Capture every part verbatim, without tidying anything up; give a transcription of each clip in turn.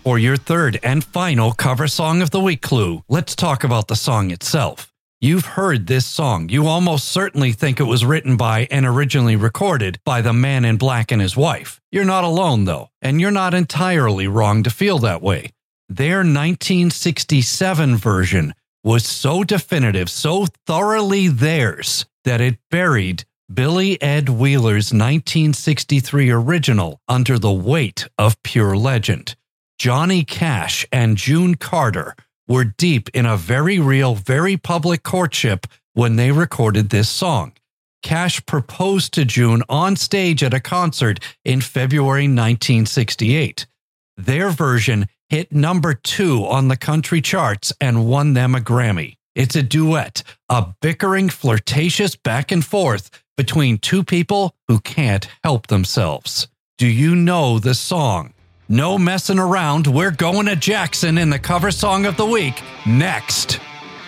For your third and final cover song of the week clue, let's talk about the song itself. You've heard this song. You almost certainly think it was written by and originally recorded by the Man in Black and his wife. You're not alone, though, and you're not entirely wrong to feel that way. Their nineteen sixty-seven version was so definitive, so thoroughly theirs, that it buried Billy Ed Wheeler's nineteen sixty-three original under the weight of pure legend. Johnny Cash and June Carter were deep in a very real, very public courtship when they recorded this song. Cash proposed to June on stage at a concert in February nineteen sixty-eight. Their version hit number two on the country charts and won them a Grammy. It's a duet, a bickering, flirtatious back and forth between two people who can't help themselves. Do you know the song? No messing around. We're going to Jackson in the cover song of the week next.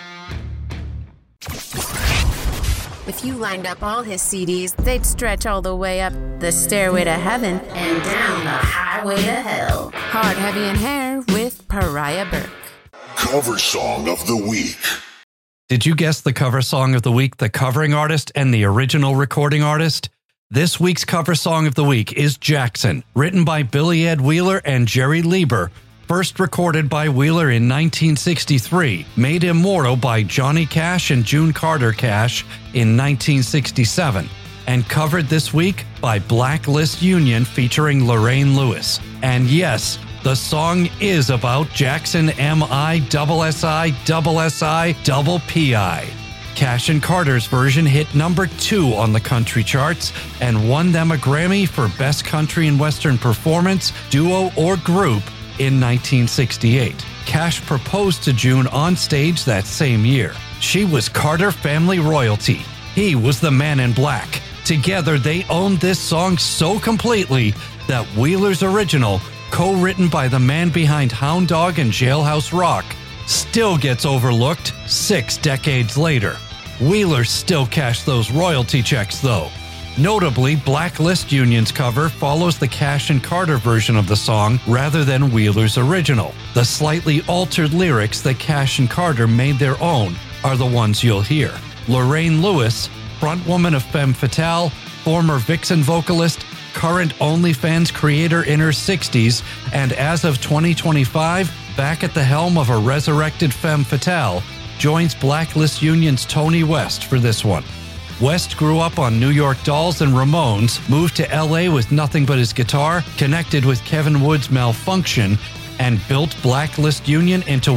If you lined up all his C Ds, they'd stretch all the way up the stairway to heaven and down the highway to hell. Hard, Heavy, and Hair with Pariah Burke. Cover song of the week. Did you guess the cover song of the week, the covering artist and the original recording artist? This week's cover song of the week is Jackson, written by Billy Ed Wheeler and Jerry Lieber, first recorded by Wheeler in nineteen sixty-three, made immortal by Johnny Cash and June Carter Cash in nineteen sixty-seven, and covered this week by Blacklist Union featuring Lorraine Lewis. And yes, the song is about Jackson M I S S I S I P I. Cash and Carter's version hit number two on the country charts and won them a Grammy for Best Country and Western Performance, Duo, or Group in nineteen sixty-eight. Cash proposed to June on stage that same year. She was Carter family royalty. He was the Man in Black. Together, they owned this song so completely that Wheeler's original, co-written by the man behind Hound Dog and Jailhouse Rock, still gets overlooked six decades later. Wheeler still cashed those royalty checks, though. Notably, Blacklist Union's cover follows the Cash and Carter version of the song rather than Wheeler's original. The slightly altered lyrics that Cash and Carter made their own are the ones you'll hear. Lorraine Lewis, frontwoman of Femme Fatale, former Vixen vocalist, current OnlyFans creator in her sixties, and as of twenty twenty-five, back at the helm of a resurrected Femme Fatale, joins Blacklist Union's Tony West for this one. West grew up on New York Dolls and Ramones, moved to L A with nothing but his guitar, connected with Kevin Wood's Malfunction, and built Blacklist Union into